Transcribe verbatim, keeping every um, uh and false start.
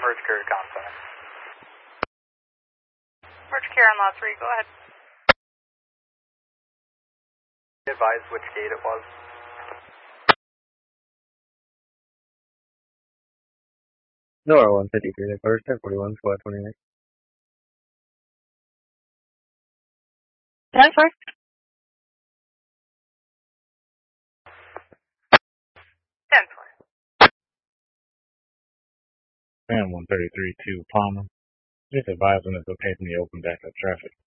merge carrier contact. Merge carrier on lot three, go ahead. Advise which gate it was. Nora one fifty-three, first ten forty-one, squad twenty-eight. ten four. ten four. Fan one thirty-three to Palmer. Just advise when it's okay for me to open back up traffic.